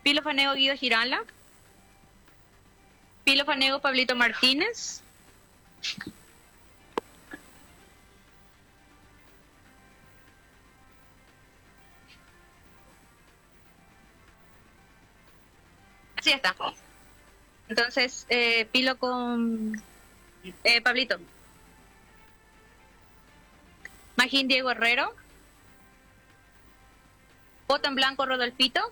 Pilo Fanego Guido Girala. Pilo Fanego Pablito Martínez. Así está. Entonces, Pilo con Pablito. Magín Diego Herrero. Voto en blanco Rodolfito.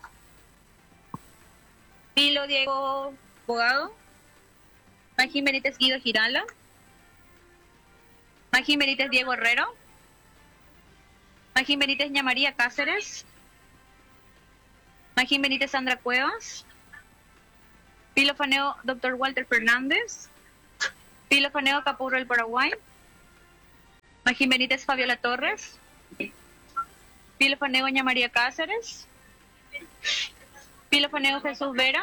Pilo Diego Bogado. Magín Benítez Guido Girala. Magín Benítez Diego Herrero. Magín Benítez María Cáceres. Magín Benítez Sandra Cuevas. Pilo Fanego Dr. Walter Fernández. Pilo Fanego Capurro del Paraguay. Magín Benítez Fabiola Torres. Pilo Fanego María Cáceres. Pilo Fanego Jesús Vera.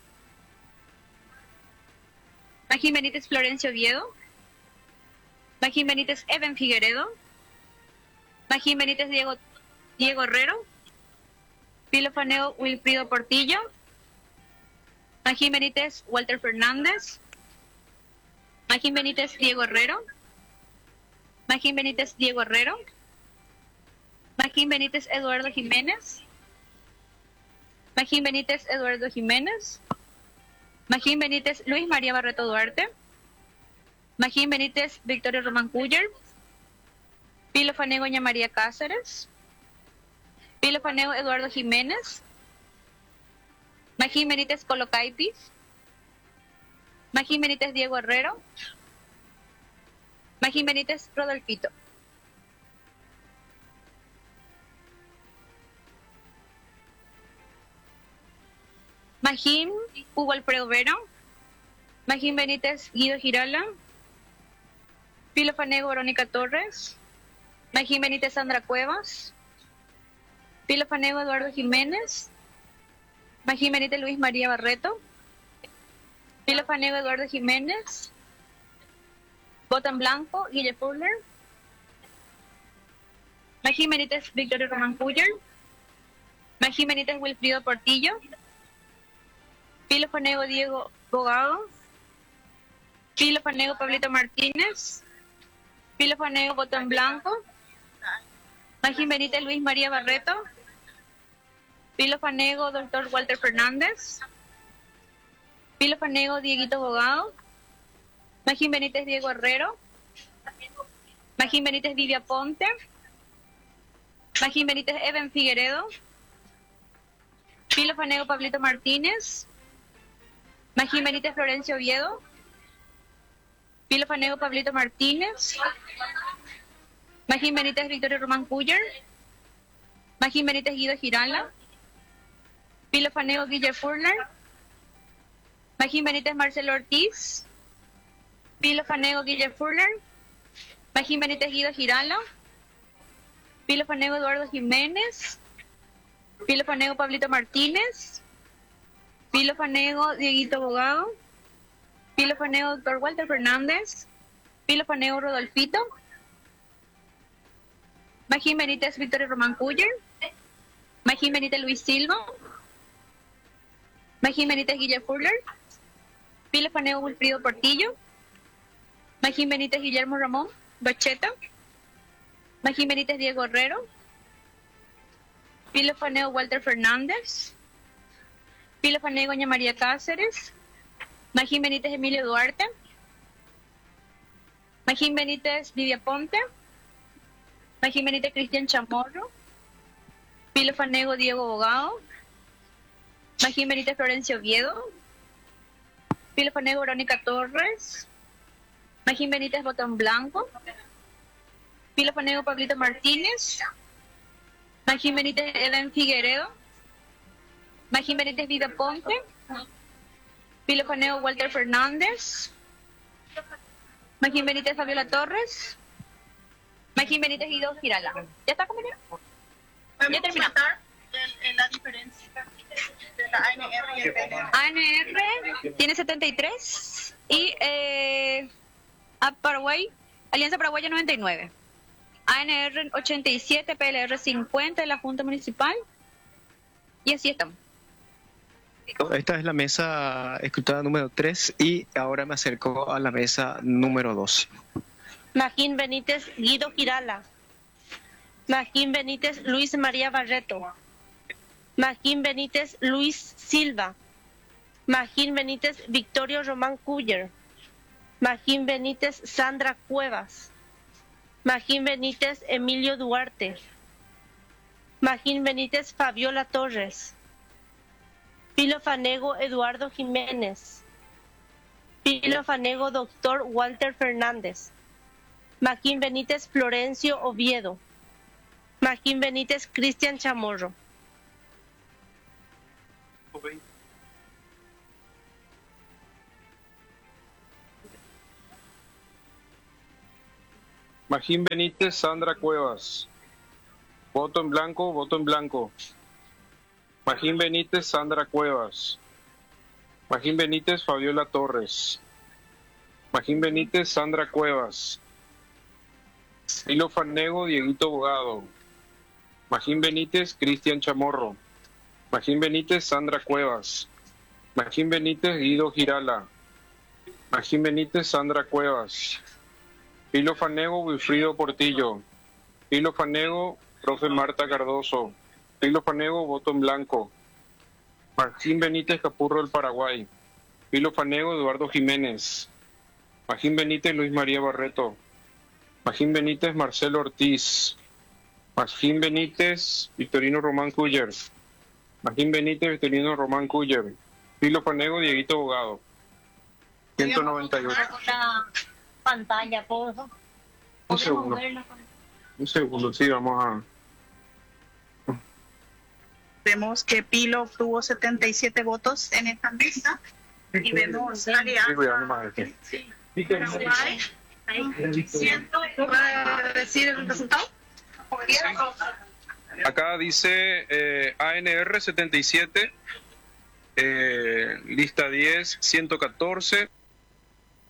Magín Benítez Florencio Oviedo. Magín Benítez Eben Figueredo. Magín Benítez Diego Herrero. Pilo Fanego Wilfrido Portillo. Magín Benítez Walter Fernández. Magín Benítez Diego Herrero. Magín Benítez Diego Herrero. Magín Benítez Eduardo Jiménez. Magín Benítez Eduardo Jiménez. Magín Benítez Luis María Barreto Duarte. Magín Benítez Victoria Román Cuyer. Pilo Fanego María Cáceres. Pilo Fanego Eduardo Jiménez. Magín Benítez Colocaipis. Magín Benítez Diego Herrero. Magín Benítez Rodolfito. Magín Hugo Alfredo Vera. Magín Benítez Guido Girala. Pilo Fanego Verónica Torres. Magín Benítez Sandra Cuevas. Pilo Fanego Eduardo Jiménez. Magín Benítez Luis María Barreto. Pilo Fanego Eduardo Jiménez. Voto en blanco Guille Fuller. Magín Benítez Victoria Román Cuyer. Magín Benítez Wilfrido Portillo. Pilo Fanego Diego Bogado. Pilo Fanego Pablito Martínez. Pilo Fanego voto en blanco. Magín Benítez Luis María Barreto. Pilo Fanego Dr. Walter Fernández. Pilo Fanego Dieguito Bogado. Magín Benítez Diego Herrero. Magín Benítez Vivia Ponte. Magín Benítez Eben Figueredo. Pilo Fanego Pablito Martínez. Magín Benítez Florencio Oviedo. Pilo Fanego Pablito Martínez. Magín Benítez Victoria Román Cuyer. Magín Benítez Guido Girala. Pilo Fanego Guille Furler. Magín Benítez Marcelo Ortiz. Pilo Fanego Guille Furler. Magín Benítez Guido Girala. Pilo Fanego Eduardo Jiménez. Pilo Fanego Pablito Martínez. Pilo Fanego Dieguito Bogado. Pilo Fanego Dr. Walter Fernández. Pilo Fanego Rodolfito. Magín Benítez Victoria Román Cuyer. Magín Benítez Luis Silva. Magín Benítez Guille Furler. Pilo Fanego Wilfrido Portillo. Magín Benítez Guillermo Ramón Bacheta. Magín Benítez Diego Herrero. Pilo Fanego Walter Fernández. Pilo Fanego María Cáceres. Magín Benítez Emilio Duarte. Magín Benítez Vivia Ponte. Magín Benítez Cristian Chamorro. Pilo Fanego Diego Bogado. Magín Benítez Florencio Oviedo. Pilo Fanego Verónica Torres. Magín Benítez Botón Blanco. Pilo Fanego Pablito Martínez. Magín Benítez Eben Figueredo. Magín Benítez Vida Ponte. Pilo Fanego Walter Fernández. Magín Benítez Fabiola Torres. Magín Benítez Guido Girala. ¿Ya está, compañero? Ya terminamos. La diferencia de la ANR y el PNR. ANR tiene 73 y a Paraguay, Alianza Paraguaya 99. ANR 87, PLR 50 de la Junta Municipal. Y así estamos. Esta es la mesa escrutada número 3 y ahora me acerco a la mesa número 2. Magín Benítez, Guido Girala. Magín Benítez, Luis María Barreto. Magín Benítez, Luis Silva. Magín Benítez, Victorio Román Cuyer. Magín Benítez, Sandra Cuevas. Magín Benítez, Emilio Duarte. Magín Benítez, Fabiola Torres. Pilo Fanego, Eduardo Jiménez. Pilo Fanego, Dr. Walter Fernández. Magín Benítez, Florencio Oviedo. Magín Benítez, Cristian Chamorro. Magín Benítez, Sandra Cuevas. Voto en blanco, voto en blanco. Magín Benítez, Sandra Cuevas. Magín Benítez, Fabiola Torres. Magín Benítez, Sandra Cuevas. Pilo Fanego, Dieguito Bogado. Magín Benítez, Cristian Chamorro. Magín Benítez, Sandra Cuevas. Magín Benítez, Guido Girala. Magín Benítez, Sandra Cuevas. Pilo Fanego, Wilfrido Portillo. Pilo Fanego, profe Marta Cardoso. Pilo Fanego, voto en blanco. Magín Benítez, Capurro del Paraguay. Pilo Fanego, Eduardo Jiménez. Magín Benítez, Luis María Barreto. Magín Benítez, Marcelo Ortiz. Magín Benítez, Victorino Román Cuyer. Magín Benítez, Victorino Román Cuyer. Pilo Fanego, Dieguito Bogado. 198. La pantalla, por favor. Un segundo. Un segundo, sí, vamos a... Vemos que Pilo obtuvo 77 votos en esta mesa. Y vemos alianza. Sí, cuidado, nomás este. Paraguay. ¿Puede decir el resultado? Acá dice ANR 77, lista 10, 114.